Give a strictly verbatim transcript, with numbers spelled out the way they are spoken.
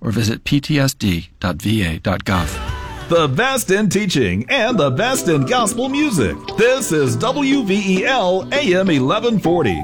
or visit p t s d dot v a dot gov. The best in teaching and the best in gospel music. This is W V E L A M eleven forty.